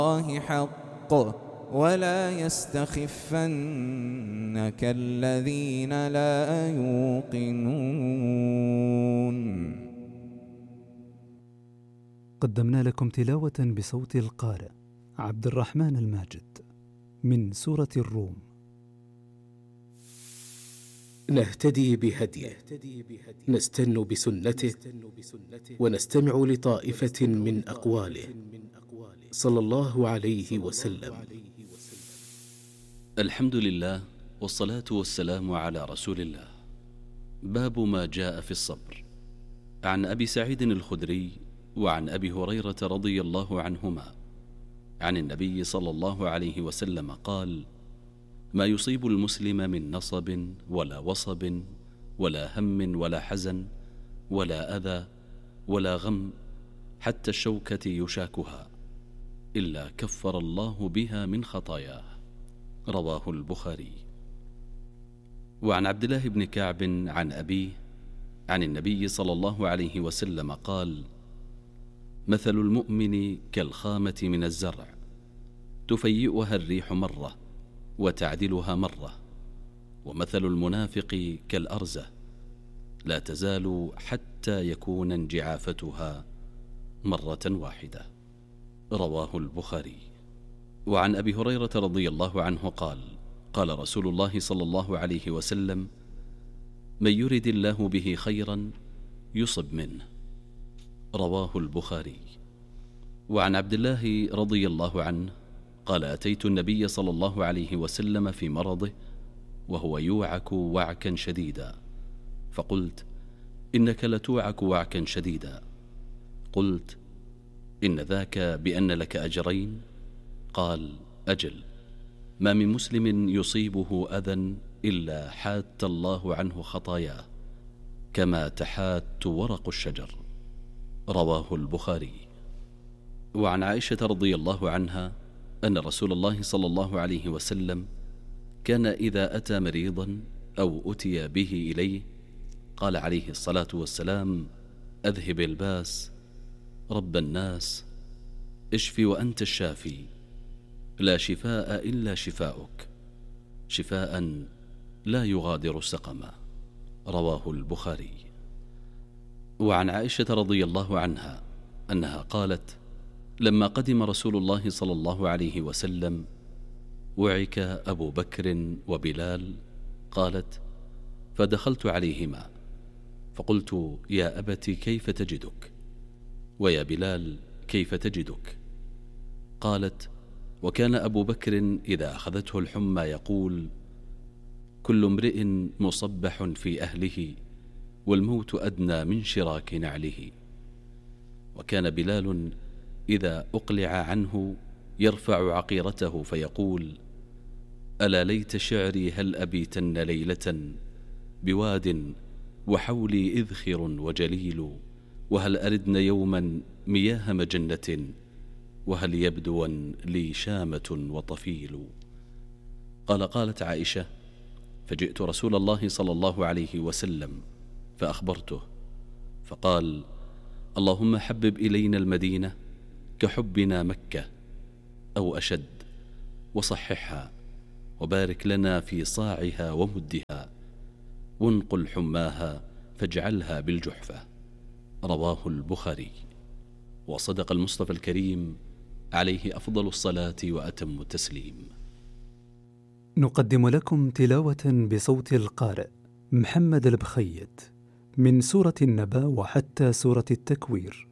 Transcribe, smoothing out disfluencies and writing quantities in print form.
الله حق ولا يستخفنك الذين لا يوقنون. قدمنا لكم تلاوة بصوت القارئ عبد الرحمن الماجد من سورة الروم. نهتدي بهديه، نستن بسنته، ونستمع لطائفة من أقواله صلى الله عليه وسلم. الحمد لله والصلاة والسلام على رسول الله. باب ما جاء في الصبر. عن أبي سعيد الخدري وعن أبي هريرة رضي الله عنهما عن النبي صلى الله عليه وسلم قال: ما يصيب المسلم من نصب ولا وصب ولا هم ولا حزن ولا أذى ولا غم حتى الشوكة يشاكها إلا كفر الله بها من خطاياه. رواه البخاري. وعن عبد الله بن كعب عن أبيه عن النبي صلى الله عليه وسلم قال: مثل المؤمن كالخامة من الزرع تفيئها الريح مرة وتعدلها مرة، ومثل المنافق كالأرزة لا تزال حتى يكون انجعافتها مرة واحدة. رواه البخاري. وعن أبي هريرة رضي الله عنه قال: قال رسول الله صلى الله عليه وسلم: من يرد الله به خيرا يصب منه. رواه البخاري. وعن عبد الله رضي الله عنه قال: أتيت النبي صلى الله عليه وسلم في مرضه وهو يوعك وعكا شديدا، فقلت: إنك لتوعك وعكا شديدا. قلت: إن ذاك بأن لك أجرين؟ قال: أجل، ما من مسلم يصيبه أذى إلا حات الله عنه خطاياه كما تحات ورق الشجر. رواه البخاري. وعن عائشة رضي الله عنها أن رسول الله صلى الله عليه وسلم كان إذا أتى مريضا أو أتي به إليه قال عليه الصلاة والسلام: أذهب الباس، رب الناس، اشفي وأنت الشافي، لا شفاء إلا شفاؤك، شفاء لا يغادر سقما. رواه البخاري. وعن عائشة رضي الله عنها أنها قالت: لما قدم رسول الله صلى الله عليه وسلم وعك أبو بكر وبلال، قالت: فدخلت عليهما فقلت: يا أبت كيف تجدك؟ ويا بلال كيف تجدك؟ قالت: وكان أبو بكر إذا أخذته الحمى يقول: كل امرئ مصبح في أهله والموت أدنى من شراك نعله. وكان بلال إذا أقلع عنه يرفع عقيرته فيقول: ألا ليت شعري هل أبيتن ليلة بواد وحولي إذخر وجليل، وهل أردن يوما مياه مجنة، وهل يبدوا لي شامة وطفيل. قالت عائشة: فجئت رسول الله صلى الله عليه وسلم فأخبرته، فقال: اللهم حبب إلينا المدينة كحبنا مكة أو أشد، وصححها، وبارك لنا في صاعها ومدها، وانقل حماها فاجعلها بالجحفة. رواه البخاري. وصدق المصطفى الكريم عليه أفضل الصلاة وأتم التسليم. نقدم لكم تلاوة بصوت القارئ محمد البخيت من سورة النبأ وحتى سورة التكوير.